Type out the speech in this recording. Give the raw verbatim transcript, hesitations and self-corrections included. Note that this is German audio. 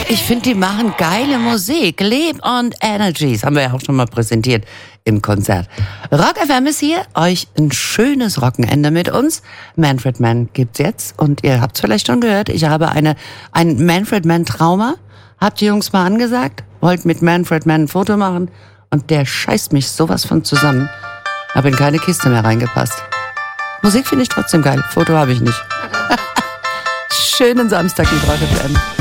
Ich finde, die machen geile Musik. Leb und Energies haben wir ja auch schon mal präsentiert im Konzert. Rock F M ist hier. Euch ein schönes Wochenende mit uns. Manfred Mann gibt's jetzt. Und ihr habt's vielleicht schon gehört. Ich habe eine ein Manfred Mann Trauma. Habt die Jungs mal angesagt. Wollt mit Manfred Mann ein Foto machen. Und der scheißt mich sowas von zusammen. Hab in keine Kiste mehr reingepasst. Musik finde ich trotzdem geil. Foto habe ich nicht. Schönen Samstag mit Rock F M.